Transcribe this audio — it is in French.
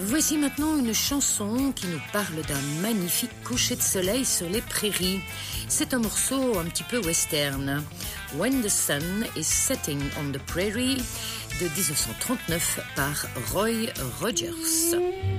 Voici maintenant une chanson qui nous parle d'un magnifique coucher de soleil sur les prairies. C'est un morceau un petit peu western. When the Sun is Setting on the Prairie de 1939 par Roy Rogers.